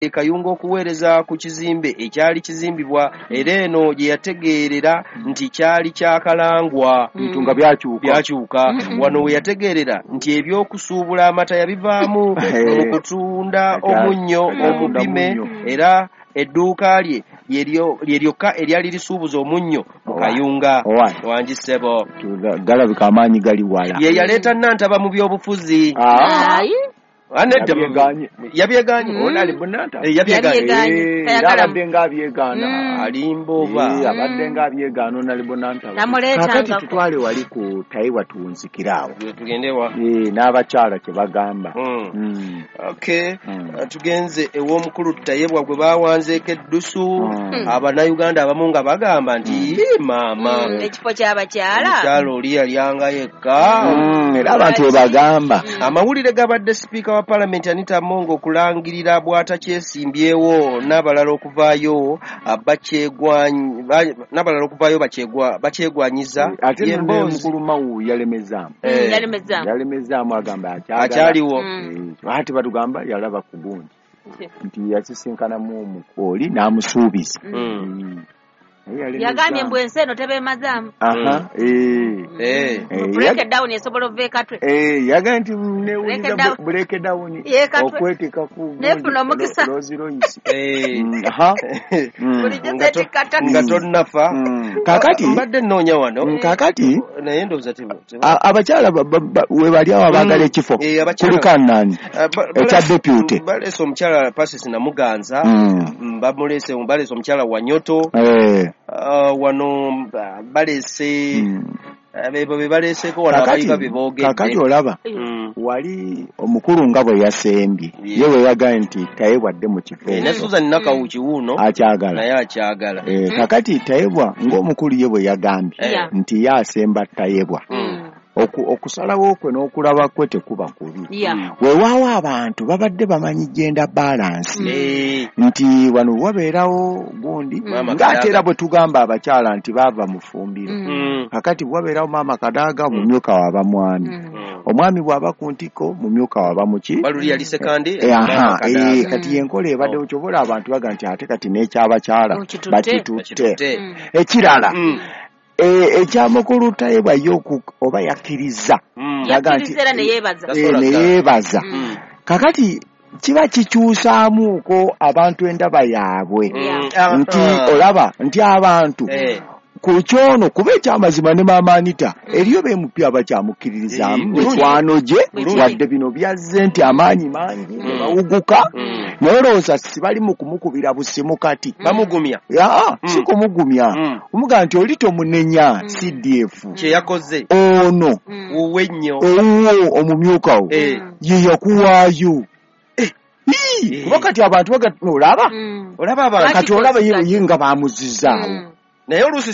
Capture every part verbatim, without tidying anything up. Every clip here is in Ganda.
Kayunga okuweereza ku kizimbe ekyali kizimbibwa era eno gye yategeerera nti kyali kyakalangwa ebintu nga byakyuka byakyuka wano we yategeerera nti ebyokusuubula amata yabivaamu mu kutunda omunnyo omupime era edduuka lye lye lyokka eryali lisuubuza omunnyo mu Kayunga. Wangi ssebo galabika amaanyi gali wala ye yaleeta Nantaba mu byobufuzi. Anedda yabyeganye onali bunanta yabyeganye abadde nga abyegana alimboba abadde nga abyegana onali bunanta kakati tutwale wali ku Taiwa tunzikirawo tugendewa n'abakyala kye bagamba. Okay tugenze ew'omukulu Tayebwa gwe bawanzeeko eddusu Abannayuganda abamu nga bagamba nti maama ekifo ky'abakyala omukyala oli yalyanga yekka era abantu we bagamba. Amawulire gabadde sipiika Parliament Anita Mongo kulangirira bwata kyesimbyewo n'abalala okuvaayo bakyegwanyi n'abalala okuvaayo bakyegwa bakyegwanyiza ate mukulu Mawu yalemezaamu yalemezaamu yalemezaamu agamba akyaliwo ate batugamba yalaba ku gundi nti yakisinkanamu omukooli n'amusuubiza yagambye mbu ensi eno tebeemazaamu break down esobola oveekatwe yagambye nti newuliza break down okweteeka ku nefuna omukisa nga tonnafa kakati mbadde nnoonya wano kakati naye ndowooza abakyala we bali awo abaagala ekifo kulukannaani ekya deputy baleese omukyala Pasis Namuganza bamuleese baleese omukyala Wanyoto wano baleese bebo bebaleeseko wano abayiga beboogedde. Kakati olaba wali omukulu nga bwe yasembye ye we yagambye nti Tayebwa adde mu kifo ne Susan Nakawuki wuuno akyagala naye akyagala kakati Tayebwa ng'omukulu ye bwe yagambye nti ye asemba Tayebwa okusalawo kwe n'okulaba kwe tekuba kubi weewaawo abantu babadde bamanyi genda balance nti wano wabeerawo gundi ng'ate era bwe tugamba abakyala nti baava mu ffumbiro kakati wabeerawo maama Kadaaga mumyuka waba mwami omwami bw'aba ku ntiko mumyuka waba muki baluli yali sekandi kati yenkola ebadde okyobola abantu baga nti ate kati n'ekyabakyala bakitutte ekirala ekyamukulu Tayebwa yoku oba yakkiriza yakkiriza neyeebaza kakati kiba kikyusaamuuko abantu endaba yaabwe nti olaba nti abantu ku kyono kuba ekyamazima ne maama Anita eriyo beemupya abakyamukkiririzaamu mikwano gye wadde bino byazze nti amaanyi mangi bawuguka nolowooza sibali mu kumukubira busimu kati bamugumya si kumugumya omugamba nti oli tomunenya C D F kyeyakoze ono wuwe nnyo owuwo omumyuka wo ye yakuwaayo kuba kati abantu olaba olaba abantu kati olaba ye nga bamuzizaawo naye oluusi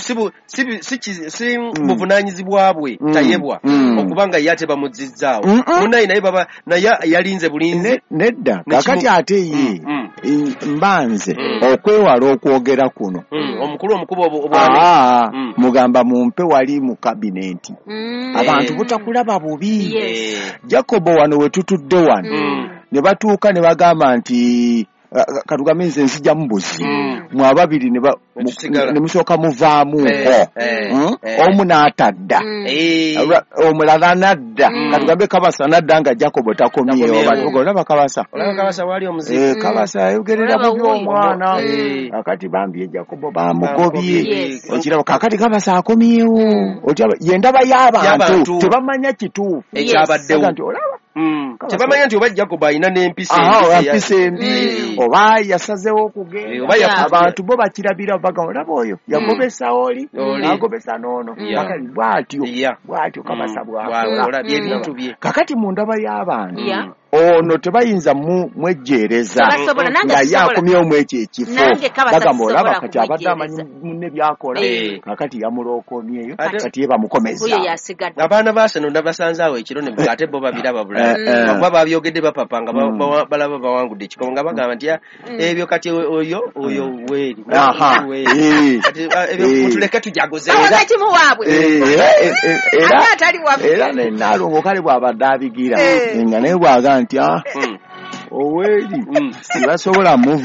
si buvunaanyizibwa bwe Tayebwa okubanga ye ate bamuzizzaawo munaye naye baba naye yalinze bulinzi nedda kakati ate ye mbanze okwewala okwogera kuno omukulu omukubu mugamba mumpe wali mu kabineti abantu butakulaba bubi Jacob wano we tutudde wano ne batuuka ne bagamba nti katugambe nze nsijja mubuzi mwababiri ne musooka muvaamuuko omu n'atadda omulala nadda katugambe Kabasa nadda nga Jacob takomyewo olaba Kabasa Kabasa ayogerera bubi omwana kakati bambye Jacob bamugobye okiraba kakati Kabasa akomyewo ye ndaba y'abantu tebamanya kituufu ekyabaddewo tebamanya nti oba Jacob alina n'empisa embi oba yasazeewo okugenda abantu bo bakirabira baga olaba oyo yagobesa oli n'agobesa n'ono bakali bw'atyo bw'atyo Kabasa bw'akola kakati mu ndaba y'abantu ono tebayinza mwejjeereza nga yakomyewo mu ekyo ekifo bagamba olaba kati abadde amanyi munne byakola kakati yamulookomyeyo kati ye bamukomeza abaana baaseno nabasanzaawo ekiro ne ate bo babiraba bulala kuba babyogedde bapapa nga balaba bawangudde ekikomo nga bagamba nti ebyo kati oyo oyo weeri tuleke tujagoze era nenaalongo kale bw'abadde abigira nga naye bwaga nti oweri sibasobola move